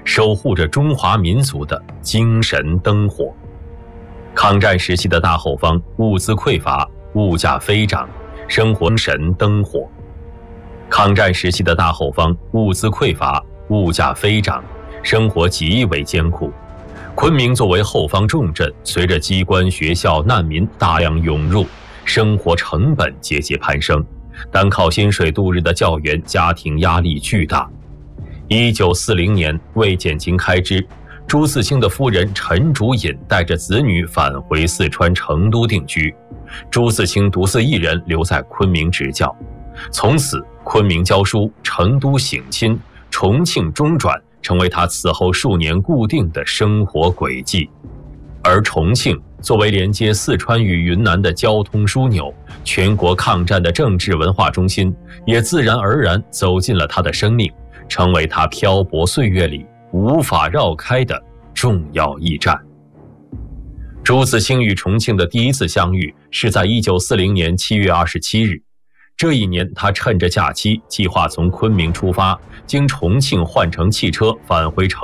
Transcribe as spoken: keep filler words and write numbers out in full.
守护着中华民族的精神灯火。抗战时期的大后方，物资匮乏，物价飞涨，生活精神灯火。抗战时期的大后方，物资匮乏，物价飞涨，生活极为艰苦。昆明作为后方重镇，随着机关、学校、难民大量涌入，生活成本节节攀升，单靠薪水度日的教员家庭压力巨大。一九四零年，为减轻开支，朱自清的夫人陈竹隐带着子女返回四川成都定居，朱自清独自一人留在昆明执教。从此，昆明教书，成都省亲，重庆中转，成为他此后数年固定的生活轨迹。而重庆作为连接四川与云南的交通枢纽，全国抗战的政治文化中心，也自然而然走进了他的生命，成为他漂泊岁月里无法绕开的重要驿站。朱自清与重庆的第一次相遇是在一九四零年七月二十七日。这一年，他趁着假期，计划从昆明出发，经重庆换乘汽车返回成